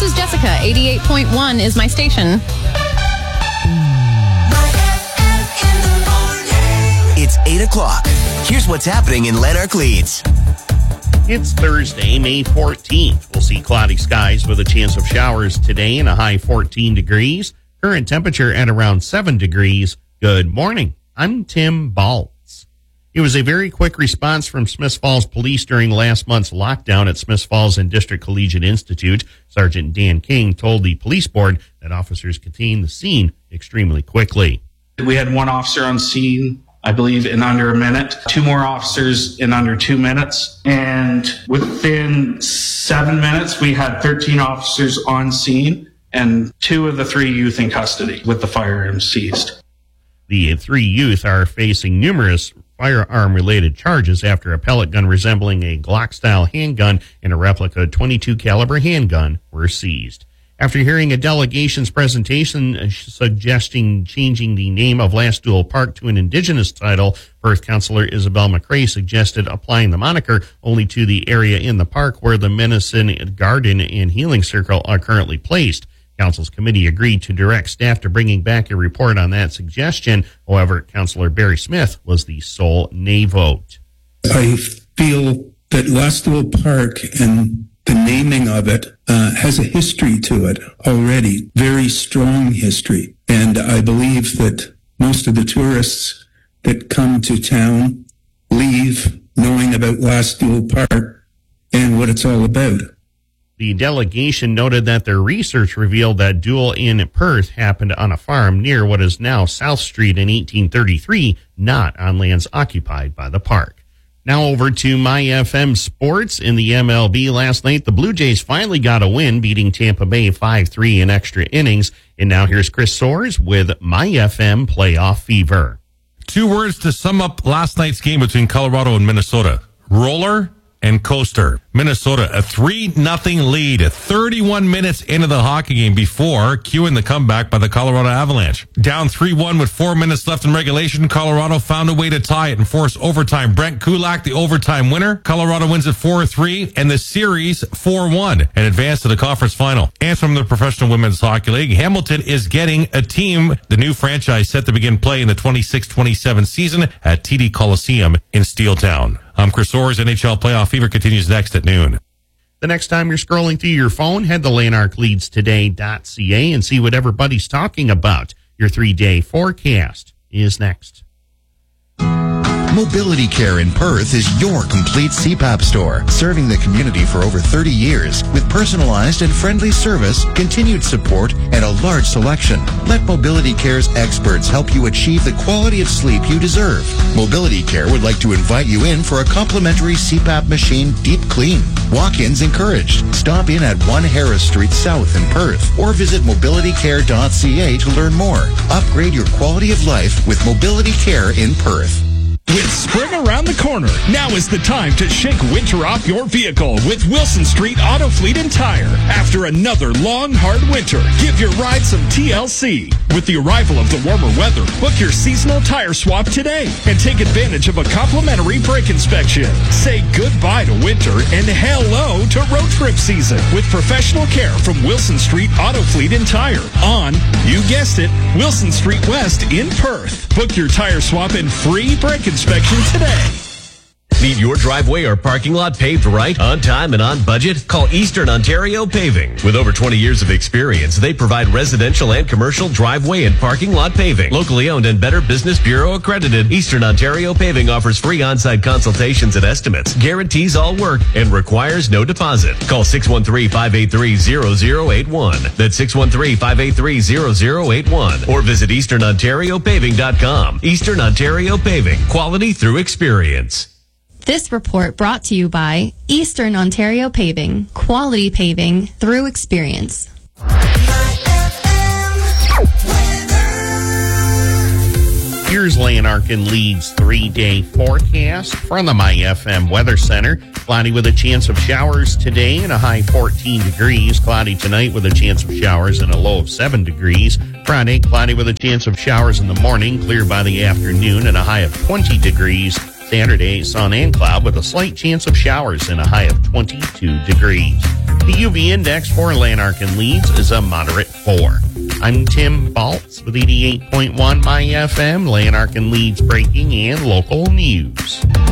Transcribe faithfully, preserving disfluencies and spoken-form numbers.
This is Jessica. eighty-eight point one is my station. It's eight o'clock. Here's what's happening in Lanark Leeds. It's Thursday, May fourteenth. We'll see cloudy skies with a chance of showers today and a high fourteen degrees. Current temperature at around seven degrees. Good morning. I'm Tim Baltz. It was a very quick response from Smiths Falls Police during last month's lockdown at Smiths Falls and District Collegiate Institute. Sergeant Dan King told the police board that officers contained the scene extremely quickly. We had one officer on scene, I believe, in under a minute, two more officers in under two minutes. And within seven minutes, we had thirteen officers on scene and two of the three youth in custody with the firearms seized. The three youth are facing numerous firearm-related charges after a pellet gun resembling a Glock-style handgun and a replica twenty-two caliber handgun were seized. After hearing a delegation's presentation suggesting changing the name of Lastduel Park to an indigenous title, Perth Councillor Isabel McRae suggested applying the moniker only to the area in the park where the Medicine Garden and Healing Circle are currently placed. Council's committee agreed to direct staff to bringing back a report on that suggestion. However, Councillor Barry Smith was the sole nay vote. I feel that Lastduel Park and the naming of it uh, has a history to it already, very strong history. And I believe that most of the tourists that come to town leave knowing about Lastduel Park and what it's all about. The delegation noted that their research revealed that duel in Perth happened on a farm near what is now South Street in eighteen thirty-three, not on lands occupied by the park. Now over to My F M Sports. In the M L B last night, the Blue Jays finally got a win, beating Tampa Bay five three in extra innings. And now here's Chris Soares with My F M Playoff Fever. Two words to sum up last night's game between Colorado and Minnesota. Roller and coaster. Minnesota, a three nothing lead, thirty-one minutes into the hockey game before cueing the comeback by the Colorado Avalanche. Down three one with four minutes left in regulation, Colorado found a way to tie it and force overtime. Brent Kulak, the overtime winner. Colorado wins it four three and the series four one and advanced to the conference final. And from the Professional Women's Hockey League, Hamilton is getting a team, the new franchise set to begin play in the twenty-six twenty-seven season at T D Coliseum in Steeltown. I'm Chris Soares. N H L Playoff Fever continues next at noon. The next time you're scrolling through your phone, head to Lanark Leeds Today dot C A and see what everybody's talking about. Your three-day forecast is next. Mobility Care in Perth is your complete C PAP store, serving the community for over thirty years with personalized and friendly service, continued support, and a large selection. Let Mobility Care's experts help you achieve the quality of sleep you deserve. Mobility Care would like to invite you in for a complimentary C PAP machine deep clean. Walk-ins encouraged. Stop in at one Harris Street South in Perth or visit mobility care dot C A to learn more. Upgrade your quality of life with Mobility Care in Perth. With spring around the corner, now is the time to shake winter off your vehicle with Wilson Street Auto Fleet and Tire. After another long, hard winter, give your ride some T L C. With the arrival of the warmer weather, book your seasonal tire swap today and take advantage of a complimentary brake inspection. Say goodbye to winter and hello to road trip season with professional care from Wilson Street Auto Fleet and Tire on, you guessed it, Wilson Street West in Perth. Book your tire swap and free brake inspection today. Need your driveway or parking lot paved right, on time, and on budget? Call Eastern Ontario Paving. With over twenty years of experience, they provide residential and commercial driveway and parking lot paving. Locally owned and Better Business Bureau accredited, Eastern Ontario Paving offers free on-site consultations and estimates, guarantees all work, and requires no deposit. Call six one three, five eight three, zero zero eight one. That's six one three, five eight three, zero zero eight one. Or visit eastern ontario paving dot com. Eastern Ontario Paving. Quality through experience. This report brought to you by Eastern Ontario Paving. Quality paving through experience. Here's Lanark and Leeds three-day forecast from the My F M Weather Center. Cloudy with a chance of showers today and a high fourteen degrees. Cloudy tonight with a chance of showers and a low of seven degrees. Friday, cloudy with a chance of showers in the morning, clear by the afternoon and a high of twenty degrees. Saturday, sun and cloud with a slight chance of showers and a high of twenty-two degrees. The U V index for Lanark and Leeds is a moderate four. I'm Tim Baltz with eighty-eight point one My F M, Lanark and Leeds breaking and local news.